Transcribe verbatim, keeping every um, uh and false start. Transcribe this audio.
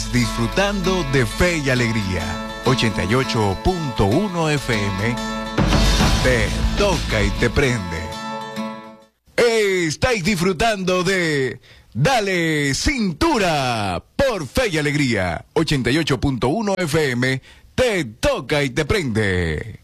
Estás disfrutando de Fe y Alegría. ochenta y ocho punto uno F M. Te toca y te prende. Estáis disfrutando de Dale Cintura por Fe y Alegría. ochenta y ocho punto uno F M. Te toca y te prende.